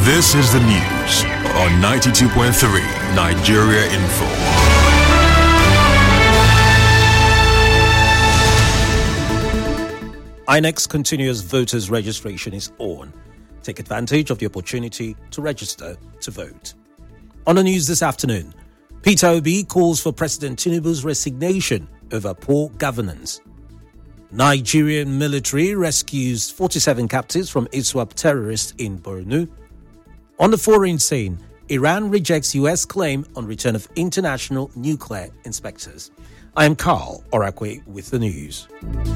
This is the news on 92.3 Nigeria Info. INEC's continuous voters registration is on. Take advantage of the opportunity to register to vote. On the news this afternoon, Peter Obi calls for President Tinubu's resignation over poor governance. Nigerian military rescues 47 captives from ISWAP terrorists in Borno. On the foreign scene, Iran rejects U.S. claim on return of international nuclear inspectors. I am Carl Orakwe with the news.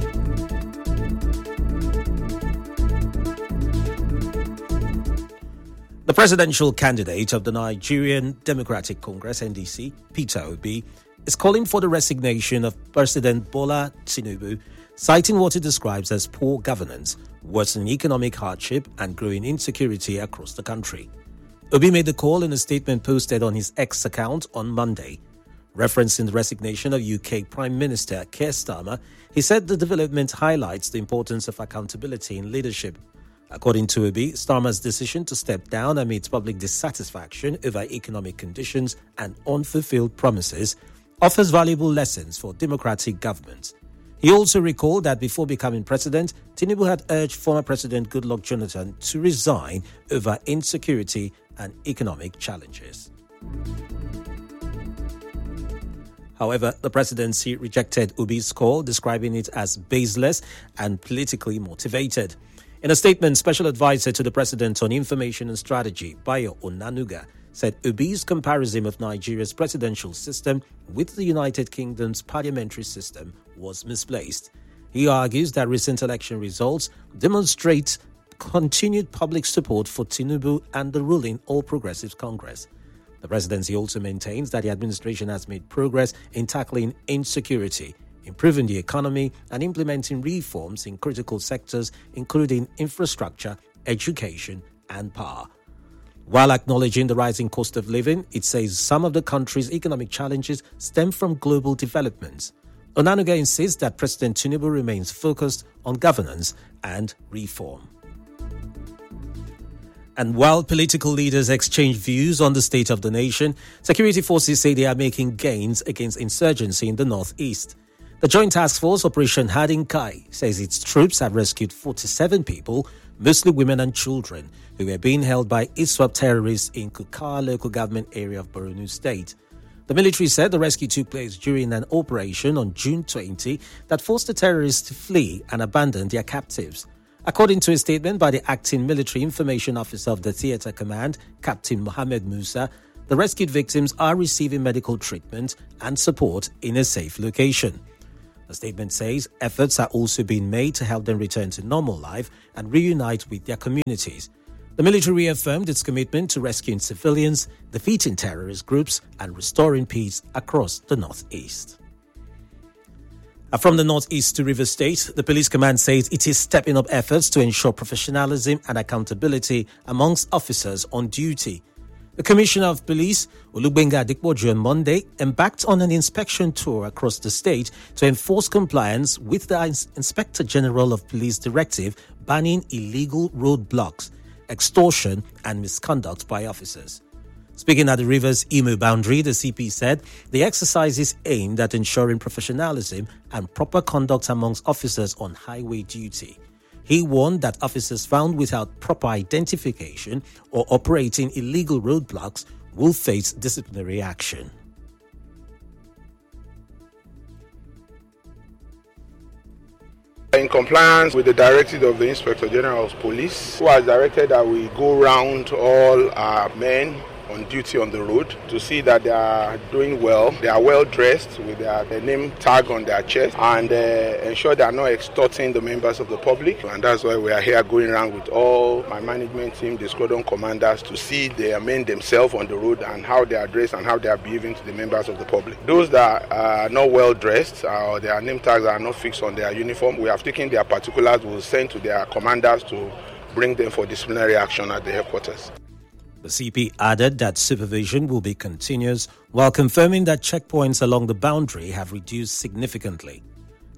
The presidential candidate of the Nigerian Democratic Congress, NDC, Peter Obi, is calling for the resignation of President Bola Tinubu, citing what he describes as poor governance, worsening economic hardship and growing insecurity across the country. Obi made the call in a statement posted on his X account on Monday. Referencing the resignation of UK Prime Minister Keir Starmer, he said the development highlights the importance of accountability in leadership. According to Obi, Starmer's decision to step down amid public dissatisfaction over economic conditions and unfulfilled promises offers valuable lessons for democratic government. He also recalled that before becoming president, Tinubu had urged former President Goodluck Jonathan to resign over insecurity and economic challenges. However, the presidency rejected Obi's call, describing it as baseless and politically motivated. In a statement, Special Advisor to the President on Information and Strategy, Bayo Onanuga, said Obi's comparison of Nigeria's presidential system with the United Kingdom's parliamentary system was misplaced. He argues that recent election results demonstrate continued public support for Tinubu and the ruling All Progressives Congress. The presidency also maintains that the administration has made progress in tackling insecurity, improving the economy, and implementing reforms in critical sectors, including infrastructure, education, and power. While acknowledging the rising cost of living, it says some of the country's economic challenges stem from global developments. Onanuga insists that President Tinubu remains focused on governance and reform. And while political leaders exchange views on the state of the nation, security forces say they are making gains against insurgency in the northeast. The Joint Task Force Operation Hadinkai says its troops have rescued 47 people, mostly women and children, who were being held by ISWAP terrorists in Kukar local government area of Borno State. The military said the rescue took place during an operation on June 20 that forced the terrorists to flee and abandon their captives. According to a statement by the acting military information officer of the theatre command, Captain Mohammed Musa, the rescued victims are receiving medical treatment and support in a safe location. The statement says efforts are also being made to help them return to normal life and reunite with their communities. The military reaffirmed its commitment to rescuing civilians, defeating terrorist groups, and restoring peace across the northeast. From the northeast to Rivers State, the police command says it is stepping up efforts to ensure professionalism and accountability amongst officers on duty. The Commissioner of Police, Olubenga Adikboju, on Monday embarked on an inspection tour across the state to enforce compliance with the Inspector General of Police directive banning illegal roadblocks, extortion, and misconduct by officers. Speaking at the Rivers Imo boundary, the CP said the exercise is aimed at ensuring professionalism and proper conduct amongst officers on highway duty. He warned that officers found without proper identification or operating illegal roadblocks will face disciplinary action. In compliance with the directive of the Inspector General of Police, who has directed that we go round all our men on duty on the road to see that they are doing well, they are well dressed with their name tag on their chest, and ensure they are not extorting the members of the public. And that's why we are here going around with all my management team, the squadron commanders, to see their men themselves on the road and how they are dressed and how they are behaving to the members of the public. Those that are not well dressed or their name tags are not fixed on their uniform, we have taken their particulars, we will send to their commanders to bring them for disciplinary action at the headquarters. The CP added that supervision will be continuous while confirming that checkpoints along the boundary have reduced significantly.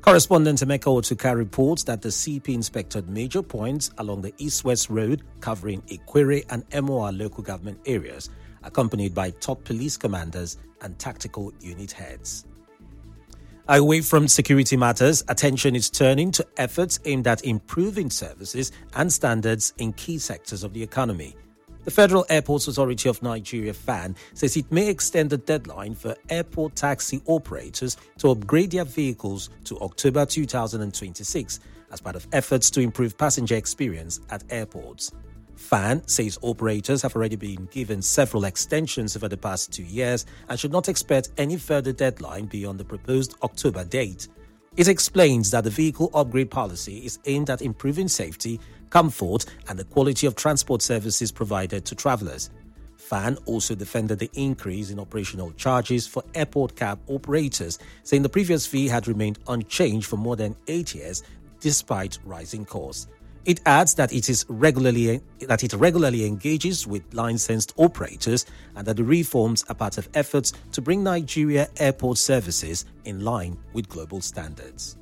Correspondent Emeka Otuka reports that the CP inspected major points along the East-West Road covering Ikwere and Emoa local government areas, accompanied by top police commanders and tactical unit heads. Away from security matters, attention is turning to efforts aimed at improving services and standards in key sectors of the economy. The Federal Airports Authority of Nigeria, FAN, says it may extend the deadline for airport taxi operators to upgrade their vehicles to October 2026 as part of efforts to improve passenger experience at airports. FAN says operators have already been given several extensions over the past 2 years and should not expect any further deadline beyond the proposed October date. It explains that the vehicle upgrade policy is aimed at improving safety, comfort, and the quality of transport services provided to travelers. FAN also defended the increase in operational charges for airport cab operators, saying the previous fee had remained unchanged for more than 8 years despite rising costs. It adds that it regularly engages with licensed operators and that the reforms are part of efforts to bring Nigeria airport services in line with global standards.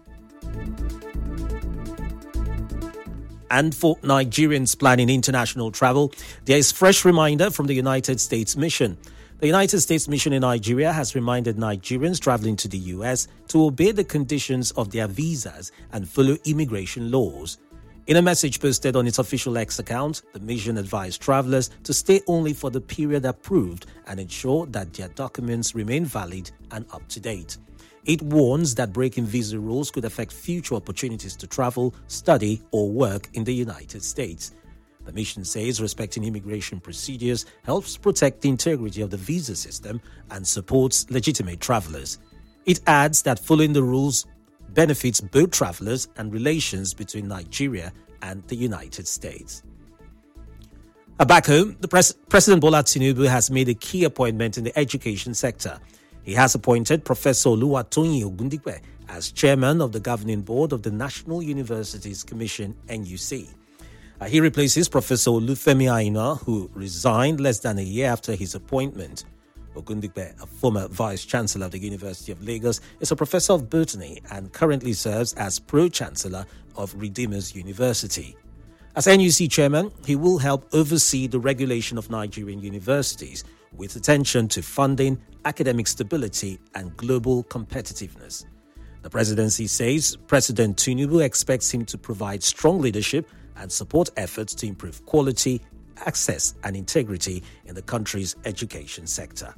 And for Nigerians planning international travel, there is fresh reminder from the United States Mission. The United States Mission in Nigeria has reminded Nigerians traveling to the U.S. to obey the conditions of their visas and follow immigration laws. In a message posted on its official X account, the mission advised travelers to stay only for the period approved and ensure that their documents remain valid and up to date. It warns that breaking visa rules could affect future opportunities to travel, study, or work in the United States. The mission says respecting immigration procedures helps protect the integrity of the visa system and supports legitimate travelers. It adds that following the rules benefits both travelers and relations between Nigeria and the United States. Back home, the President Bola Tinubu has made a key appointment in the education sector. He has appointed Professor Oluwatoyin Ogundipe as chairman of the governing board of the National Universities Commission, NUC. He replaces Professor Olufemi Aina, who resigned less than a year after his appointment. Ogundipe, a former vice-chancellor of the University of Lagos, is a professor of botany and currently serves as pro-chancellor of Redeemers University. As NUC chairman, he will help oversee the regulation of Nigerian universities with attention to funding, academic stability, and global competitiveness. The presidency says President Tinubu expects him to provide strong leadership and support efforts to improve quality, access, and integrity in the country's education sector.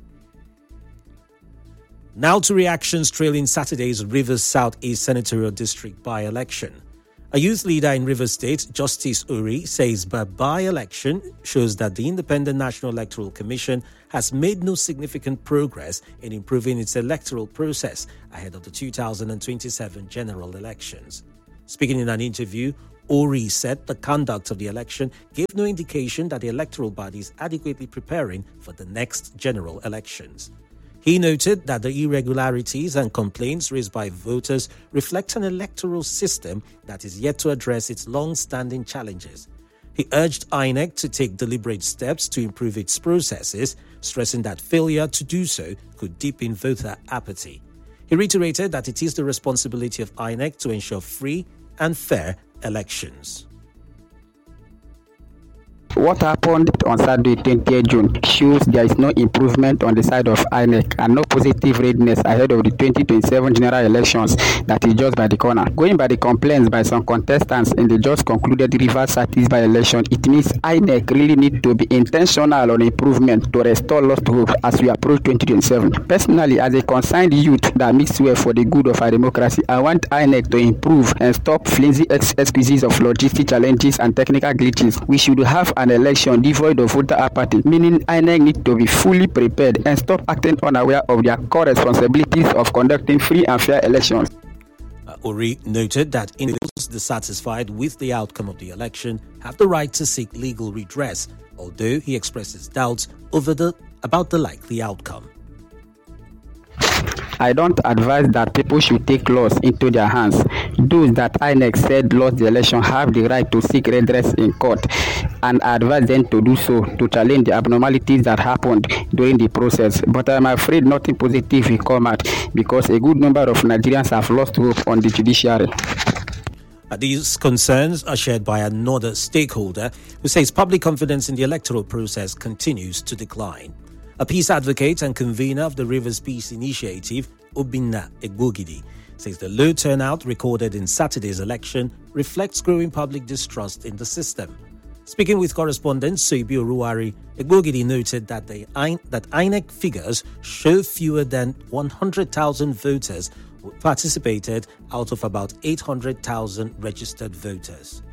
Now to reactions trailing Saturday's Rivers South-East Senatorial District by-election. A youth leader in Rivers State, Justice Uri, says the by-election shows that the Independent National Electoral Commission has made no significant progress in improving its electoral process ahead of the 2027 general elections. Speaking in an interview, Uri said the conduct of the election gave no indication that the electoral body is adequately preparing for the next general elections. He noted that the irregularities and complaints raised by voters reflect an electoral system that is yet to address its long-standing challenges. He urged INEC to take deliberate steps to improve its processes, stressing that failure to do so could deepen voter apathy. He reiterated that it is the responsibility of INEC to ensure free and fair elections. What happened on Saturday, 20th June, shows there is no improvement on the side of INEC and no positive readiness ahead of the 2027 general elections that is just by the corner. Going by the complaints by some contestants in the just concluded Rivers South-East by-election, it means INEC really need to be intentional on improvement to restore lost hope as we approach 2027. Personally, as a concerned youth that makes way for the good of our democracy, I want INEC to improve and stop flimsy excuses of logistic challenges and technical glitches. We should have an election devoid of voter apathy, meaning INEC need to be fully prepared and stop acting unaware of their core responsibilities of conducting free and fair elections. Uri noted that individuals dissatisfied with the outcome of the election have the right to seek legal redress, although he expresses doubts about the likely outcome. I don't advise that people should take laws into their hands. Those that INEC said lost the election have the right to seek redress in court, and I advise them to do so to challenge the abnormalities that happened during the process. But I'm afraid nothing positive will come out. because a good number of Nigerians have lost hope on the judiciary. These concerns are shared by another stakeholder who says public confidence in the electoral process continues to decline. A peace advocate and convener of the Rivers Peace Initiative, Obinna Egbogidi, says the low turnout recorded in Saturday's election reflects growing public distrust in the system. Speaking with correspondent Soibi Oruwari, Egbogidi noted that INEC figures show fewer than 100,000 voters who participated out of about 800,000 registered voters.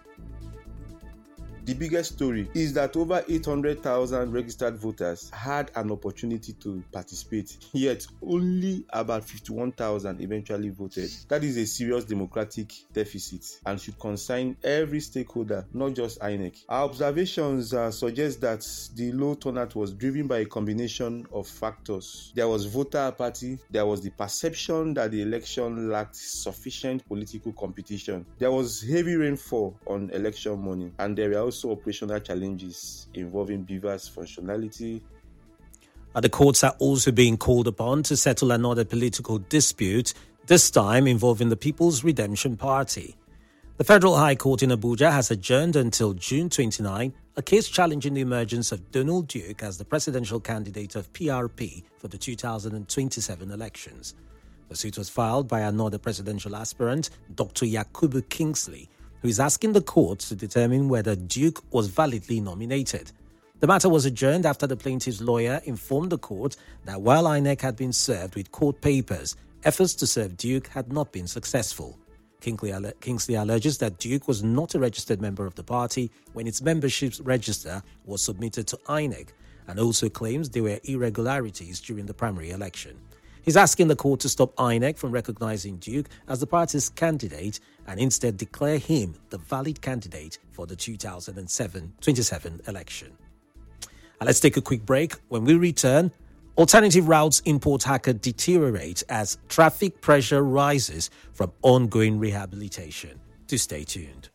The biggest story is that over 800,000 registered voters had an opportunity to participate, yet only about 51,000 eventually voted. That is a serious democratic deficit and should concern every stakeholder, not just INEC. Our observations suggest that the low turnout was driven by a combination of factors. There was voter apathy, there was the perception that the election lacked sufficient political competition, there was heavy rainfall on election morning, and there were also operational challenges involving Beaver's functionality. The courts are also being called upon to settle another political dispute, this time involving the People's Redemption Party. The Federal High Court in Abuja has adjourned until June 29 a case challenging the emergence of Donald Duke as the presidential candidate of PRP for the 2027 elections. The suit was filed by another presidential aspirant, Dr. Yakubu Kingsley, who is asking the court to determine whether Duke was validly nominated. The matter was adjourned after the plaintiff's lawyer informed the court that while INEC had been served with court papers, efforts to serve Duke had not been successful. Kingsley alleges that Duke was not a registered member of the party when its membership register was submitted to INEC, and also claims there were irregularities during the primary election. He's asking the court to stop INEC from recognizing Duke as the party's candidate and instead declare him the valid candidate for the 2027 election. And let's take a quick break. When we return, alternative routes in Port Harcourt deteriorate as traffic pressure rises from ongoing rehabilitation. Do stay tuned.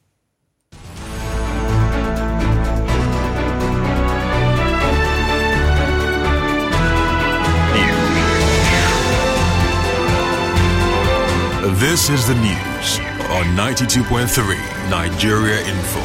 This is the news on 92.3 Nigeria Info.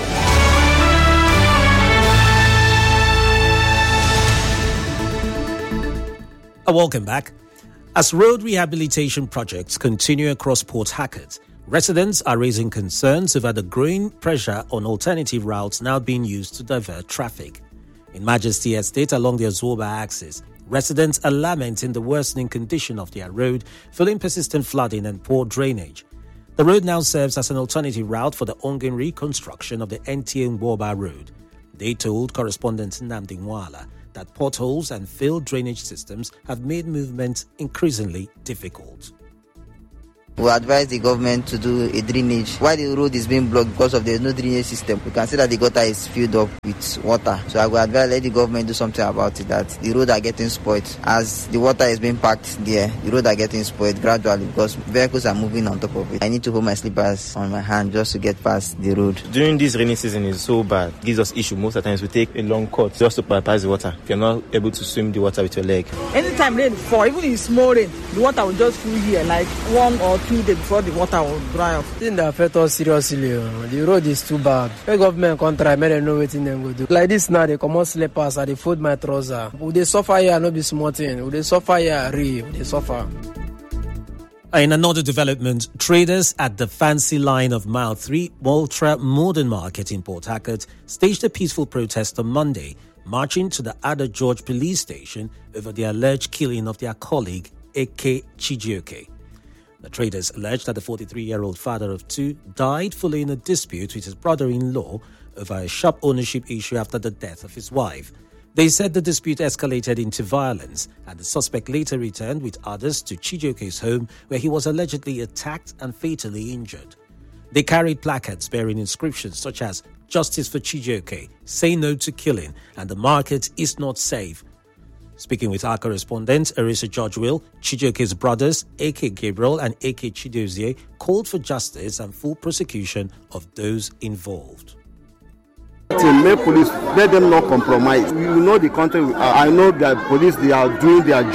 Welcome back. As road rehabilitation projects continue across Port Harcourt, residents are raising concerns over the growing pressure on alternative routes now being used to divert traffic. In Majesty Estate along the Azoba axis, residents are lamenting the worsening condition of their road, feeling persistent flooding and poor drainage. The road now serves as an alternative route for the ongoing reconstruction of the NTA Ngwoba Road. They told correspondent Nnamdi Nwala that potholes and failed drainage systems have made movement increasingly difficult. We advise the government to do a drainage. Why the road is being blocked because of the no drainage system? We can see that the gutter is filled up with water. So I would advise let the government do something about it, that the roads are getting spoiled. As the water is being packed there, the roads are getting spoiled gradually because vehicles are moving on top of it. I need to hold my slippers on my hand just to get past the road. During this rainy season is so bad. It gives us issue. Most of the times we take a long cut just to bypass the water. If you're not able to swim the water with your leg. Anytime rain fall, even in small rain, the water will just fill here like 1 or 2 days before the water will dry off. Thing that affect us seriously. The road is too bad. The government can't try, make them know what them go do. Like this now, they come out slippers and they fold my trouser. Would they suffer here? No be small thing. Would they suffer here? Real. They suffer. In another development, traders at the Fancy Line of Mile 3 Ultra Modern Market in Port Harcourt staged a peaceful protest on Monday, marching to the Ada George police station over the alleged killing of their colleague, Eke Chijioke. The traders alleged that the 43-year-old father of two died following a dispute with his brother-in-law over a shop ownership issue after the death of his wife. They said the dispute escalated into violence, and the suspect later returned with others to Chijioke's home, where he was allegedly attacked and fatally injured. They carried placards bearing inscriptions such as "Justice for Chijioke," "Say no to killing," and "The market is not safe." Speaking with our correspondent, Arisa George Will, Chijioke's brothers, A.K. Gabriel and A.K. Chidozie, called for justice and full prosecution of those involved. Make police, let them not compromise. You know the country. I know that police, they are doing their job.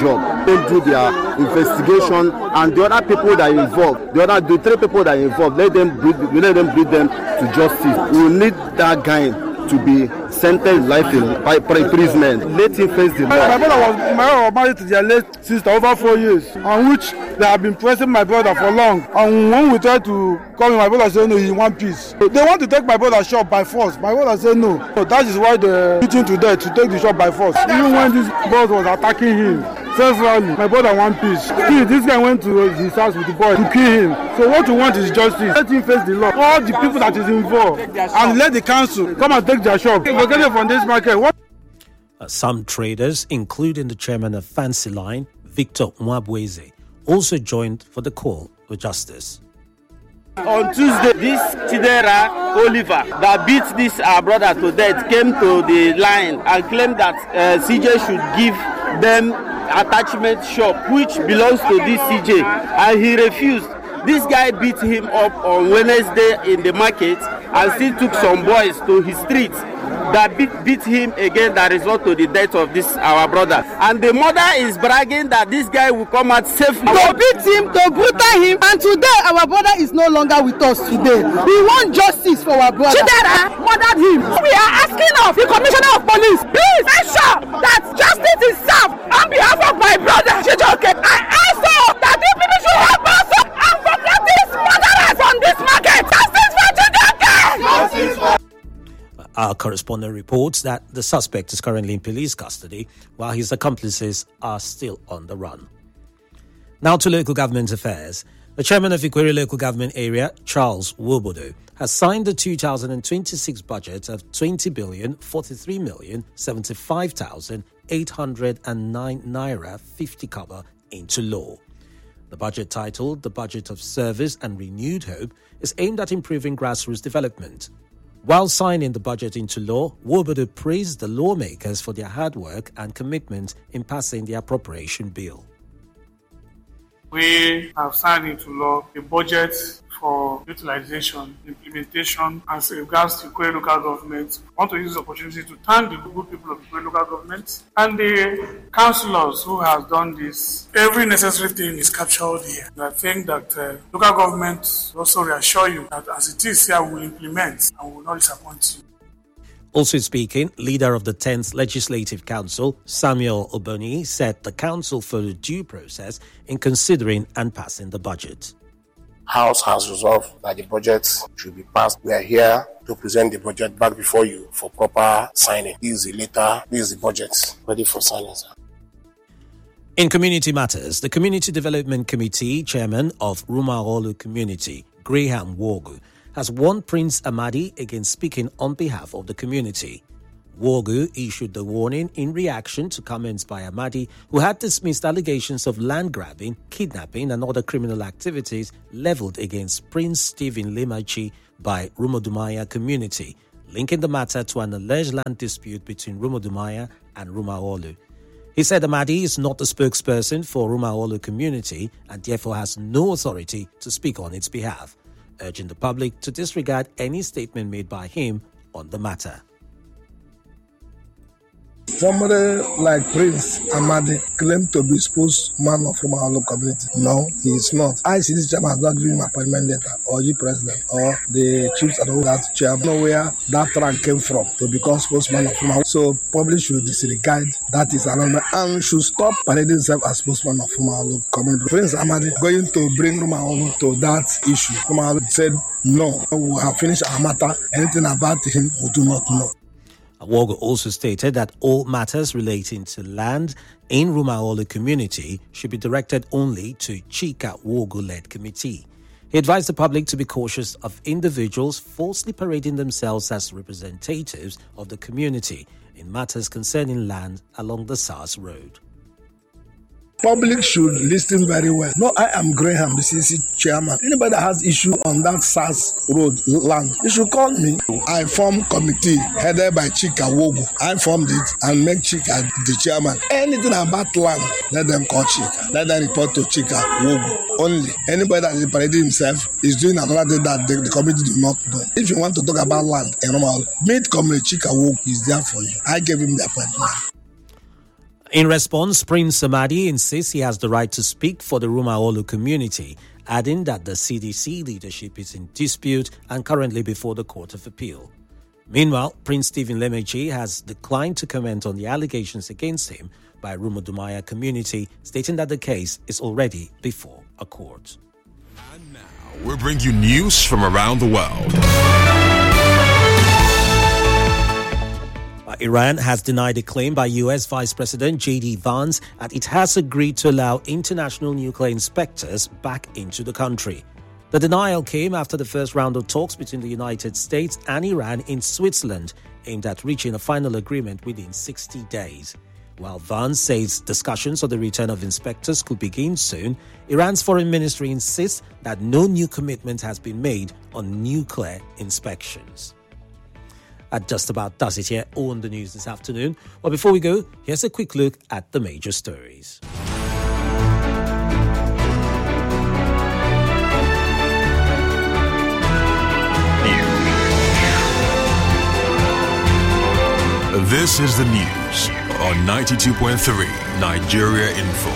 them do their investigation, and the other people that are involved, the 3 people that are involved, let them bring them to justice. We need that guy to be sentenced life by imprisonment. Let him face the law. My brother was married to their late sister over 4 years, on which they have been pressing my brother for long. And when we try to call him, my brother said no, he want peace. They want to take my brother's shop by force. My brother said no. So that is why they beat him to death, to take the shop by force. Even when this boss was attacking him, self-rally, my brother want peace. This guy went to his house with the boy to kill him. So what we want is justice. Let him face the law. All the people that is involved, and let the council come and take their shop. Forget it from this market. Some traders, including the chairman of Fancy Line, Victor Mwabweze, also joined for the call for justice. On Tuesday, this Chidera Oliver that beat this our brother to death came to the line and claimed that CJ should give them attachment shop which belongs to this CJ, and he refused. This guy beat him up on Wednesday in the market and still took some boys to his street that beat him again, that result to the death of this our brother. And the mother is bragging that this guy will come out safely. To beat him, to brutal him, and today our brother is no longer with us today. We want justice for our brother. Chidera murdered him. We are asking of the commissioner of police, please ensure that justice is served on behalf of my brother Chijoke. I also that the people should help us and forget these murderers on this market. Justice for Chijoke! Justice for... Our correspondent reports that the suspect is currently in police custody while his accomplices are still on the run. Now to local government affairs. The chairman of Ikwere Local Government Area, Charles Wobodo, has signed the 2026 budget of 20,043,075,809 naira 50 kobo into law. The budget, titled The Budget of Service and Renewed Hope, is aimed at improving grassroots development. While signing the budget into law, Wobodo praised the lawmakers for their hard work and commitment in passing the appropriation bill. We have signed into law a budget for utilization, implementation, and safeguards to Ikwere local government. I want to use this opportunity to thank the good people of Ikwere local government and the councillors who have done this. Every necessary thing is captured here. And I think that local government also reassure you that as it is here, we will implement and we will not disappoint you. Also speaking, leader of the 10th Legislative Council, Samuel Oboni, said the council followed due process in considering and passing the budget. House has resolved that the budget should be passed. We are here to present the budget back before you for proper signing. This is the budget ready for signing, sir. In community matters, the Community Development Committee chairman of Rumaholu Community, Graham Wogu, has warned Prince Amadi against speaking on behalf of the community. Wogu issued the warning in reaction to comments by Amadi, who had dismissed allegations of land grabbing, kidnapping and other criminal activities leveled against Prince Stephen Limachi by Rumodumaya community, linking the matter to an alleged land dispute between Rumodumaya and Rumaholu. He said Amadi is not the spokesperson for Rumaholu community and therefore has no authority to speak on its behalf, urging the public to disregard any statement made by him on the matter. Somebody like Prince Amadi claimed to be spokesman of Rumaholu community. No, he is not. I see this chairman has not given him appointment letter, or the president, or the chiefs and all that chairman. I don't know where that rank came from to become spokesman of Rumaholu. So public should disregard that is another and should stop parading himself as spokesman of Rumaholu community. Prince Amadi going to bring Rumaholu to that issue. Rumaholu said no, we have finished our matter. Anything about him we do not know. Wogu also stated that all matters relating to land in Rumaholu community should be directed only to Chika Wogu-led committee. He advised the public to be cautious of individuals falsely parading themselves as representatives of the community in matters concerning land along the SARS road. Public should listen very well. No, I am Graham, the CC chairman. Anybody that has issue on that SARS road land, you should call me. I formed committee headed by Chika Wogu. I formed it and make Chika the chairman. Anything about land, let them call Chika. Let them report to Chika Wogu. Only anybody that is parading himself is doing another thing that the committee do not do. If you want to talk about land, meet Comrade Chika Wogu. He's there for you. I gave him the appointment. In response, Prince Amadi insists he has the right to speak for the Rumaolo community, adding that the CDC leadership is in dispute and currently before the Court of Appeal. Meanwhile, Prince Stephen Lemechi has declined to comment on the allegations against him by Rumudumaya community, stating that the case is already before a court. And now we'll bring you news from around the world. Iran has denied a claim by U.S. Vice President J.D. Vance that it has agreed to allow international nuclear inspectors back into the country. The denial came after the first round of talks between the United States and Iran in Switzerland, aimed at reaching a final agreement within 60 days. While Vance says discussions on the return of inspectors could begin soon, Iran's foreign ministry insists that no new commitment has been made on nuclear inspections. That just about does it here on the news this afternoon. But before we go, here's a quick look at the major stories. This is the news on 92.3 Nigeria Info.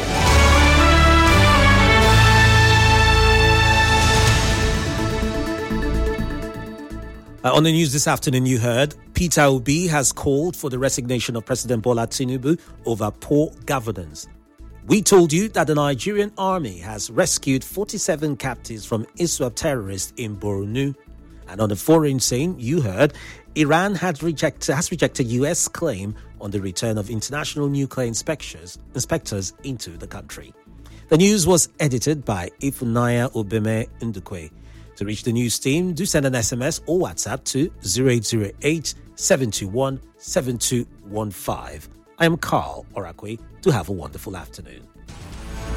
On the news this afternoon, you heard Peter Obi has called for the resignation of President Bola Tinubu over poor governance. We told you that the Nigerian army has rescued 47 captives from ISWAP terrorists in Borno. And on the foreign scene, you heard Iran has rejected U.S. claim on the return of international nuclear inspectors into the country. The news was edited by Ifunaya Obeme Ndukwe. To reach the news team, do send an SMS or WhatsApp to 0808 721 7215. I am Carl Orakwe. Do have a wonderful afternoon.